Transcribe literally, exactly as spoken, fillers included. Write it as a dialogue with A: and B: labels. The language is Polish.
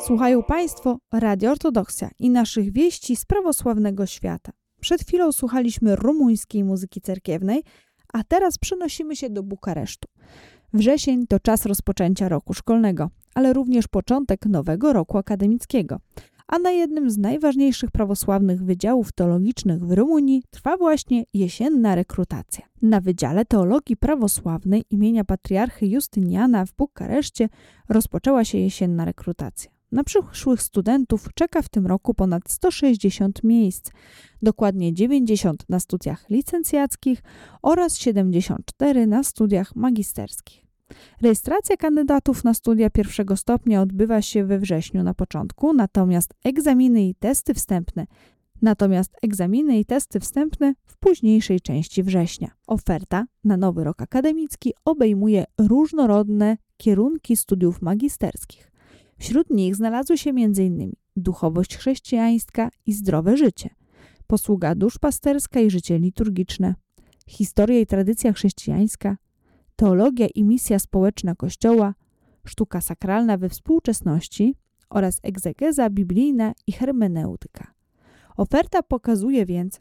A: Słuchają Państwo Radio Ortodoksja i naszych wieści z prawosławnego świata. Przed chwilą słuchaliśmy rumuńskiej muzyki cerkiewnej, a teraz przenosimy się do Bukaresztu. Wrzesień to czas rozpoczęcia roku szkolnego, ale również początek nowego roku akademickiego. A na jednym z najważniejszych prawosławnych wydziałów teologicznych w Rumunii trwa właśnie jesienna rekrutacja. Na Wydziale Teologii Prawosławnej imienia patriarchy Justyniana w Bukareszcie rozpoczęła się jesienna rekrutacja. Na przyszłych studentów czeka w tym roku ponad sto sześćdziesiąt miejsc, dokładnie dziewięćdziesiąt na studiach licencjackich oraz siedemdziesiąt cztery na studiach magisterskich. Rejestracja kandydatów na studia pierwszego stopnia odbywa się we wrześniu na początku, natomiast egzaminy i testy wstępne Natomiast egzaminy i testy wstępne w późniejszej części września. Oferta na nowy rok akademicki obejmuje różnorodne kierunki studiów magisterskich. Wśród nich znalazły się m.in. duchowość chrześcijańska i zdrowe życie, posługa duszpasterska i życie liturgiczne, historia i tradycja chrześcijańska, teologia i misja społeczna Kościoła, sztuka sakralna we współczesności oraz egzegeza biblijna i hermeneutyka. Oferta pokazuje więc,